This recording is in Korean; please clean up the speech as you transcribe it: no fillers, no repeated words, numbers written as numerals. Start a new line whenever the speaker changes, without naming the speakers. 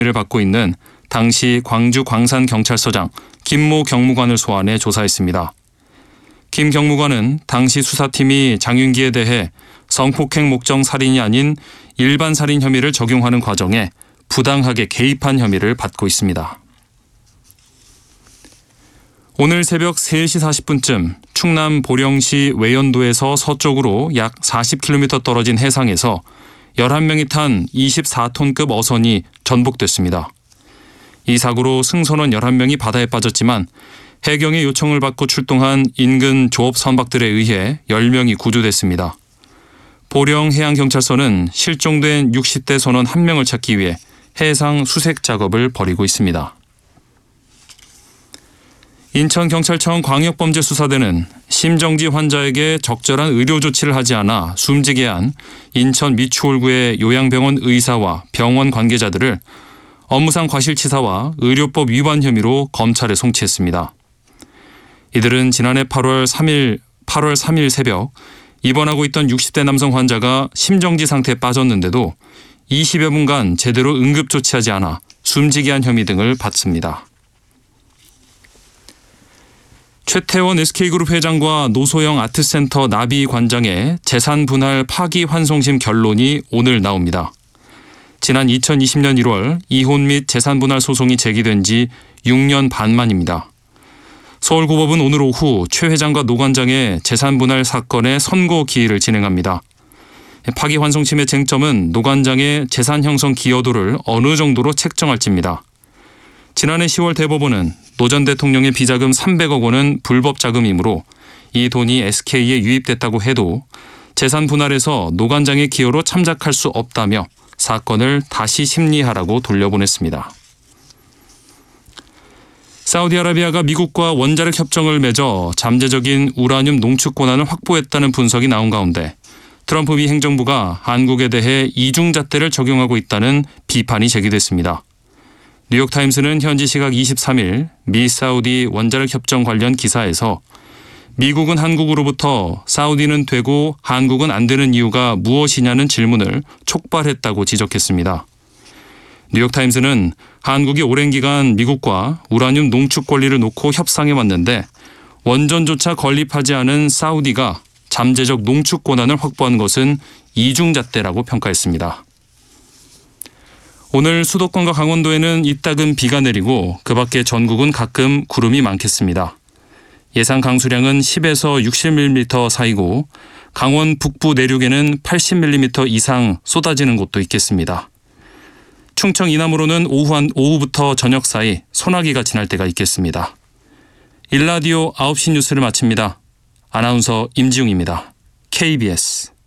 혐의를 받고 있는 당시 광주 광산경찰서장 김모 경무관을 소환해 조사했습니다. 김 경무관은 당시 수사팀이 장윤기에 대해 성폭행 목적 살인이 아닌 일반 살인 혐의를 적용하는 과정에 부당하게 개입한 혐의를 받고 있습니다. 오늘 새벽 3시 40분쯤 충남 보령시 외연도에서 서쪽으로 약 40km 떨어진 해상에서 11명이 탄 24톤급 어선이 전복됐습니다. 이 사고로 승선원 11명이 바다에 빠졌지만 해경의 요청을 받고 출동한 인근 조업 선박들에 의해 10명이 구조됐습니다. 보령해양경찰서는 실종된 60대 선원 1명을 찾기 위해 해상 수색 작업을 벌이고 있습니다. 인천경찰청 광역범죄수사대는 심정지 환자에게 적절한 의료 조치를 하지 않아 숨지게 한 인천 미추홀구의 요양병원 의사와 병원 관계자들을 업무상 과실치사와 의료법 위반 혐의로 검찰에 송치했습니다. 이들은 지난해 8월 3일 새벽 입원하고 있던 60대 남성 환자가 심정지 상태에 빠졌는데도 20여 분간 제대로 응급조치하지 않아 숨지게 한 혐의 등을 받습니다. 최태원 SK그룹 회장과 노소영 아트센터 나비 관장의 재산 분할 파기환송심 결론이 오늘 나옵니다. 지난 2020년 1월 이혼 및 재산 분할 소송이 제기된 지 6년 반 만입니다. 서울고법은 오늘 오후 최 회장과 노 관장의 재산 분할 사건의 선고 기일을 진행합니다. 파기환송심의 쟁점은 노 관장의 재산 형성 기여도를 어느 정도로 책정할지입니다. 지난해 10월 대법원은 노 전 대통령의 비자금 300억 원은 불법 자금이므로 이 돈이 SK에 유입됐다고 해도 재산 분할에서 노 관장의 기여로 참작할 수 없다며 사건을 다시 심리하라고 돌려보냈습니다. 사우디아라비아가 미국과 원자력 협정을 맺어 잠재적인 우라늄 농축 권한을 확보했다는 분석이 나온 가운데 트럼프 미 행정부가 한국에 대해 이중잣대를 적용하고 있다는 비판이 제기됐습니다. 뉴욕타임스는 현지 시각 23일 미 사우디 원자력 협정 관련 기사에서 미국은 한국으로부터 사우디는 되고 한국은 안 되는 이유가 무엇이냐는 질문을 촉발했다고 지적했습니다. 뉴욕타임스는 한국이 오랜 기간 미국과 우라늄 농축 권리를 놓고 협상해 왔는데 원전조차 건립하지 않은 사우디가 잠재적 농축 권한을 확보한 것은 이중잣대라고 평가했습니다. 오늘 수도권과 강원도에는 이따금 비가 내리고 그 밖에 전국은 가끔 구름이 많겠습니다. 예상 강수량은 10에서 60mm 사이고 강원 북부 내륙에는 80mm 이상 쏟아지는 곳도 있겠습니다. 충청 이남으로는 오후부터 저녁 사이 소나기가 지날 때가 있겠습니다. 일라디오 9시 뉴스를 마칩니다. 아나운서 임지웅입니다. KBS